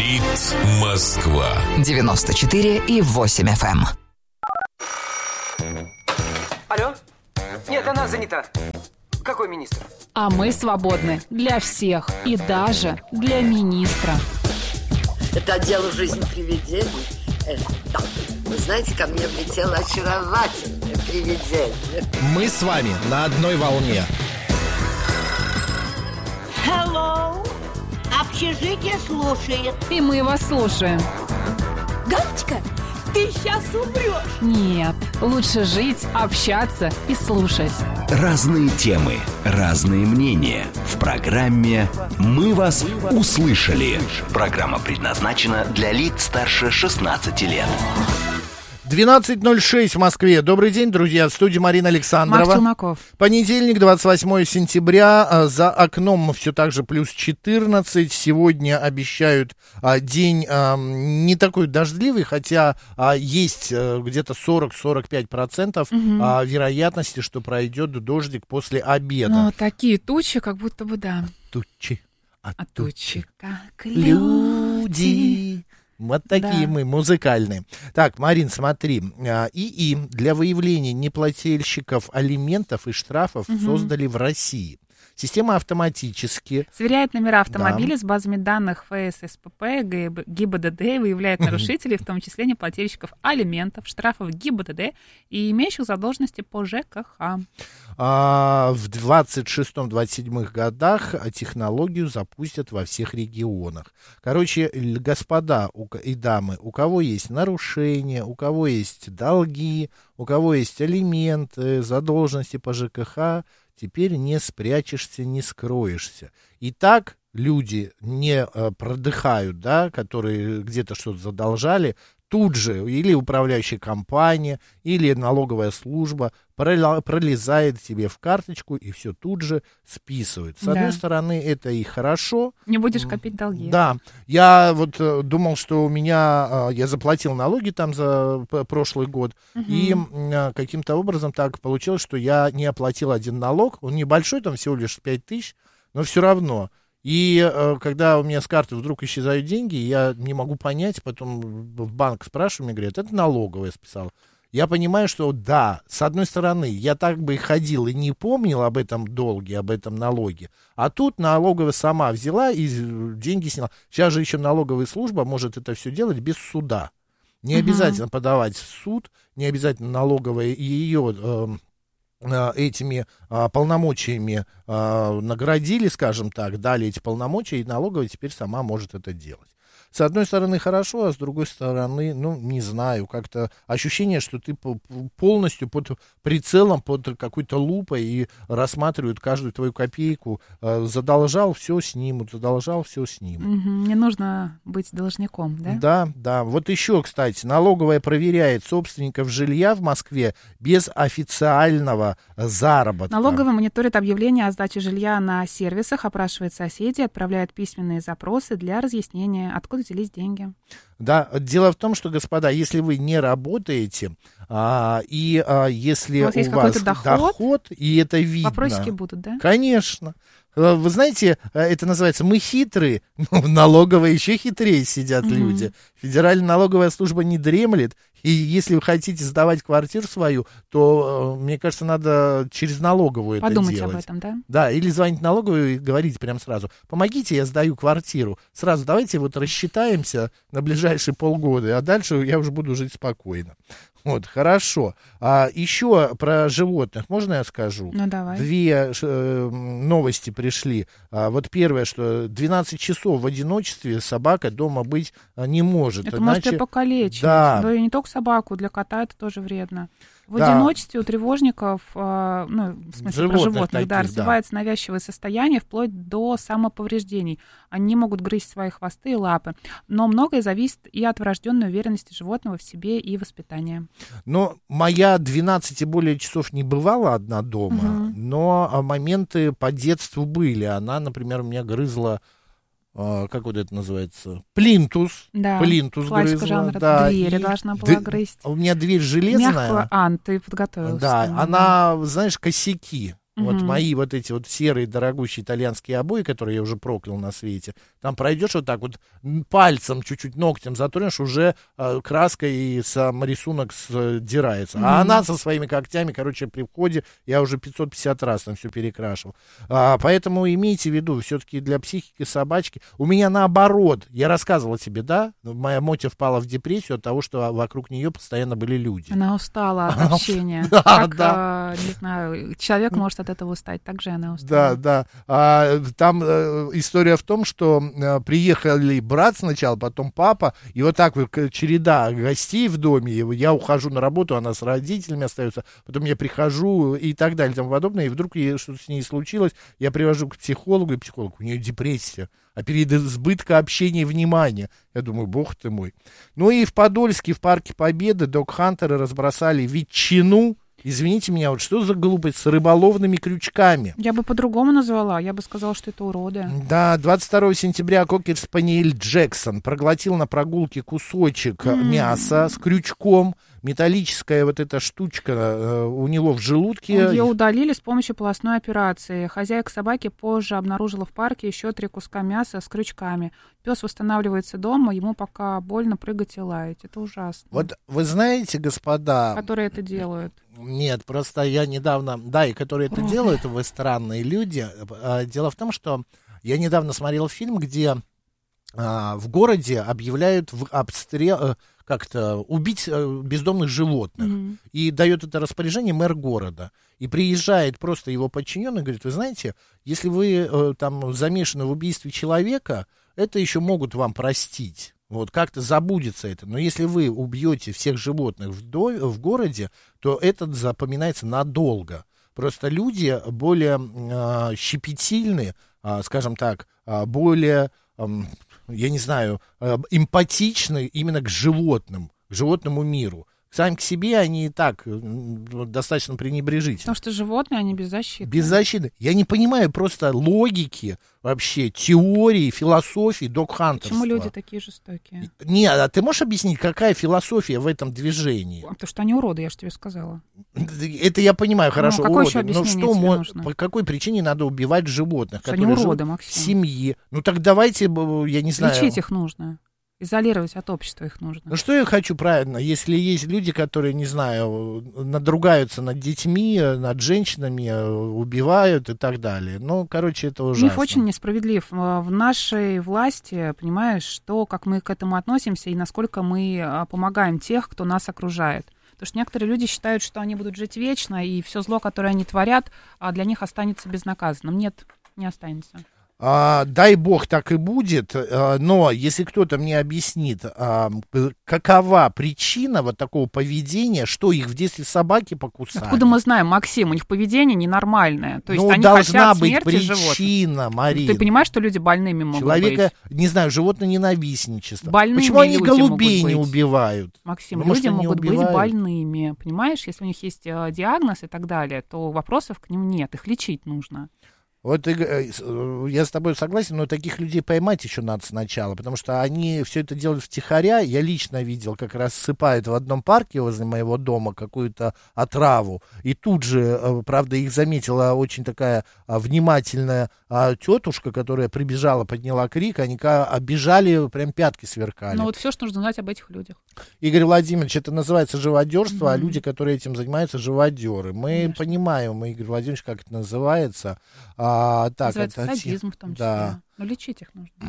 Говорит Москва. 94,8 FM. Алло? Нет, она занята. Какой министр? А мы свободны для всех и даже для министра. Это отдел «Жизнь привидений». Да. Вы знаете, ко мне влетело очаровательное привидение. Мы с вами на одной волне. Hello. Общежитие слушает. И мы вас слушаем. Галочка, ты сейчас умрешь. Нет, лучше жить, общаться и слушать. Разные темы, разные мнения. В программе «Мы вас услышали». Программа предназначена для лиц старше 16 лет. 12:06 в Москве. Добрый день, друзья. В студии Марина Александрова. Марк Челноков. Понедельник, 28 сентября. За окном все так же плюс 14. Сегодня обещают день не такой дождливый, хотя есть где-то 40-45% вероятности, что пройдет дождик после обеда. Ну, такие тучи, как будто бы, да. Тучи. А тучи, как люди. Вот такие мы, музыкальные. Так, Марин, смотри. ИИ для выявления неплательщиков алиментов и штрафов создали в России. Система автоматически сверяет номера автомобилей с базами данных ФССПП, ГИБДД, выявляет нарушителей, в том числе неплательщиков алиментов, штрафов ГИБДД и имеющих задолженности по ЖКХ. В 26-27 годах технологию запустят во всех регионах. Короче, господа и дамы, у кого есть нарушения, у кого есть долги, у кого есть алименты, задолженности по ЖКХ, теперь не спрячешься, не скроешься. И так люди не продыхают, да, которые где-то что-то задолжали, тут же или управляющая компания, или налоговая служба пролезает тебе в карточку и все тут же списывает. С одной стороны, это и хорошо. Не будешь копить долги. Да. Я вот думал, что у меня... Я заплатил налоги там за прошлый год, и каким-то образом так получилось, что я не оплатил один налог. Он небольшой, там всего лишь 5 тысяч, но все равно. И когда у меня с карты вдруг исчезают деньги, я не могу понять, потом в банк спрашиваю, мне говорят, это налоговая списала. Я понимаю, что да, с одной стороны, я так бы и ходил и не помнил об этом долге, об этом налоге, а тут налоговая сама взяла и деньги сняла. Сейчас же еще налоговая служба может это все делать без суда. Не обязательно подавать в суд, не обязательно налоговая и ее... этими полномочиями наградили, скажем так, дали эти полномочия, и налоговая теперь сама может это делать. С одной стороны хорошо, а с другой стороны, ну, не знаю, как-то ощущение, что ты полностью под прицелом, под какой-то лупой и рассматривают каждую твою копейку. Задолжал, все снимут, задолжал, все снимут. Не нужно быть должником, да? Да, да. Вот еще, кстати, налоговая проверяет собственников жилья в Москве без официального заработка. Налоговая мониторит объявления о сдаче жилья на сервисах, опрашивает соседей, отправляет письменные запросы для разъяснения, откуда взялись деньги. Да, дело в том, что, господа, если вы не работаете, если у вас доход, и это видно... Вопросики будут, да? Конечно. Вы знаете, это называется «мы хитрые», но в налоговой еще хитрее сидят люди. Федеральная налоговая служба не дремлет, и если вы хотите сдавать квартиру свою, то, мне кажется, надо через налоговую подумать это делать. Подумать об этом, да? Да, или звонить в налоговую и говорить прямо сразу: помогите, я сдаю квартиру. Сразу давайте вот рассчитаемся на ближайшие полгода, а дальше я уже буду жить спокойно. Вот, хорошо. Еще про животных можно я скажу? Ну, давай. Две новости пришли. Вот первое, что 12 часов в одиночестве собака дома быть не может. Это иначе... может ее покалечить. Да. Да, и не только собаку, для кота это тоже вредно. В одиночестве у тревожников, ну, в смысле про животных, таких, да, развивается навязчивое состояние вплоть до самоповреждений. Они могут грызть свои хвосты и лапы. Но многое зависит и от врожденной уверенности животного в себе и воспитания. Но моя 12 и более часов не бывала одна дома, но моменты по детству были. Она, например, у меня грызла... как вот это называется? Плинтус. Да, Плинтус классика грызла. жанра. Да, Двери должна была грызть. У меня дверь железная. Мягкую, ты подготовился. Да, она, знаешь, косяки. Вот мои вот эти вот серые дорогущие итальянские обои, которые я уже проклял на свете, там пройдешь вот так вот пальцем, чуть-чуть ногтем затронешь, уже краска и сам рисунок сдирается. А она со своими когтями, короче, при входе я уже 550 раз там все перекрашивал. Поэтому имейте в виду, все-таки для психики собачки. У меня наоборот, я рассказывал тебе, да, моя Мотя впала в депрессию от того, что вокруг нее постоянно были люди. Она устала от общения. Не знаю, человек может от этого устать, так же она устала. Да. Там история в том, что приехали брат сначала, потом папа, и вот так вот череда гостей в доме, я ухожу на работу, она с родителями остается, потом я прихожу и так далее, и тому подобное, и вдруг что-то с ней случилось, я привожу к психологу, и психолог, у нее депрессия, а переизбытка общения и внимания. Я думаю, бог ты мой. Ну и в Подольске, в Парке Победы, дог-хантеры разбросали ветчину. Извините меня, вот что за глупость с рыболовными крючками? Я бы по-другому назвала, я бы сказала, что это уроды. Да, 22 сентября кокер-спаниель Джексон проглотил на прогулке кусочек мяса с крючком. Металлическая вот эта штучка у него в желудке. Ее удалили с помощью полостной операции. Хозяйка собаки позже обнаружила в парке еще 3 куска мяса с крючками. Пес восстанавливается дома, ему пока больно прыгать и лаять. Это ужасно. Вот вы знаете, господа... Которые это делают. Нет, просто я недавно... Да, и которые это делают, вы странные люди. Дело в том, что я недавно смотрел фильм, где в городе объявляют обстрел... как-то убить бездомных животных. И дает это распоряжение мэр города. И приезжает просто его подчиненный и говорит, вы знаете, если вы там замешаны в убийстве человека, это еще могут вам простить. Вот как-то забудется это. Но если вы убьете всех животных в городе, то это запоминается надолго. Просто люди более щепетильны, скажем так, более... я не знаю, эмпатичны именно к животным, к животному миру. Сами к себе они и так достаточно пренебрежительны. Потому что животные, они беззащитны. Беззащитны. Я не понимаю просто логики, вообще, теории, философии дог-хантерства. Почему люди такие жестокие? Нет, а ты можешь объяснить, какая философия в этом движении? Потому что они уроды, я же тебе сказала. Это я понимаю, хорошо, какое уроды. Но что нужно? по какой причине надо убивать животных, что которые они уроды, живут Максим. в семье? Ну так давайте, я не знаю... Лечить их нужно. Изолировать от общества их нужно. Ну что я хочу правильно, если есть люди, которые, не знаю, надругаются над детьми, над женщинами, убивают и так далее. Ну, короче, это ужасно. Миф очень несправедлив. В нашей власти, понимаешь, то, как мы к этому относимся и насколько мы помогаем тех, кто нас окружает. Потому что некоторые люди считают, что они будут жить вечно, и все зло, которое они творят, для них останется безнаказанным. Нет, не останется. Дай бог так и будет, но если кто-то мне объяснит, какова причина вот такого поведения, что их в детстве собаки покусали. Откуда мы знаем, Максим, у них поведение ненормальное. То есть они должна хотят быть смерти причина, животных. Марина. Ты понимаешь, что люди больными могут Человека, быть? не знаю, животно-ненавистничество. Больными Почему они люди голубей могут не быть. убивают? Максим, Ну, люди может, могут быть убивают? больными, понимаешь? Если у них есть диагноз и так далее, то вопросов к ним нет, их лечить нужно. Вот я с тобой согласен, но таких людей поймать еще надо сначала, потому что они все это делают втихаря. Я лично видел, как рассыпают в одном парке возле моего дома какую-то отраву, и тут же, правда, их заметила очень такая внимательная тетушка, которая прибежала, подняла крик, они обижали, прям пятки сверкали. Ну вот все, что нужно знать об этих людях. Игорь Владимирович, это называется живодерство, а люди, которые этим занимаются, живодеры. Мы понимаем, Игорь Владимирович, как это называется. Называется садизм в том числе. Да. Но лечить их нужно.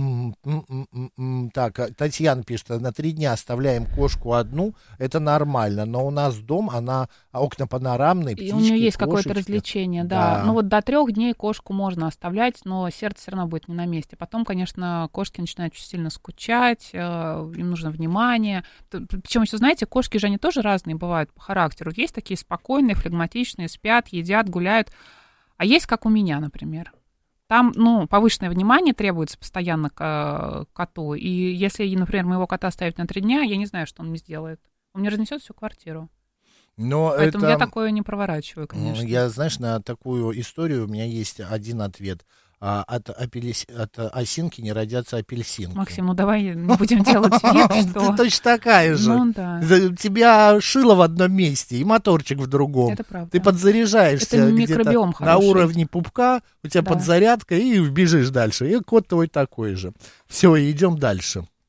Так, Татьяна пишет, на 3 дня оставляем кошку одну, это нормально, но у нас дом, окна панорамные, птички, и у нее есть кошечки. какое-то развлечение, да. Ну вот до 3 дней кошку можно оставлять, но сердце все равно будет не на месте. Потом, конечно, кошки начинают очень сильно скучать, им нужно внимание. Причем еще, знаете, кошки же они тоже разные бывают по характеру. Есть такие спокойные, флегматичные, спят, едят, гуляют. А есть, как у меня, например. Там, повышенное внимание требуется постоянно к коту. И если, например, моего кота оставить на 3 дня, я не знаю, что он мне сделает. Он мне разнесет всю квартиру. Но поэтому я такое не проворачиваю, конечно. Я, знаешь, на такую историю у меня есть один ответ. от осинки не родятся апельсинки. Максим, ну давай не будем делать вид, что... Ты точно такая же. Ну, да. У тебя шило в одном месте и моторчик в другом. Это правда. Ты подзаряжаешься где-то на уровне пупка, у тебя подзарядка, и бежишь дальше. И кот твой такой же. Все, идем дальше.